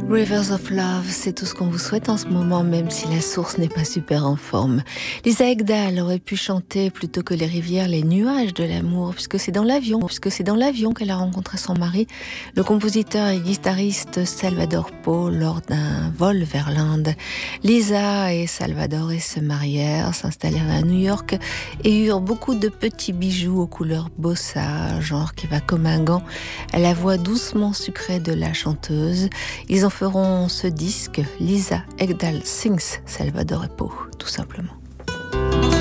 Rivers of Love, c'est tout ce qu'on vous souhaite en ce moment, même si la source n'est pas super en forme. Lisa Ekdahl aurait pu chanter plutôt que les rivières, les nuages de l'amour, puisque c'est dans l'avion qu'elle a rencontré son mari, le compositeur et guitariste Salvador Pau, lors d'un vol vers l'Inde. Lisa et Salvador se marièrent, s'installèrent à New York et eurent beaucoup de petits bijoux aux couleurs bossa, genre qui va comme un gant, à la voix doucement sucrée de la chanteuse. Ils en feront ce disque, Lisa Ekdahl Sings Salvador Pau, tout simplement.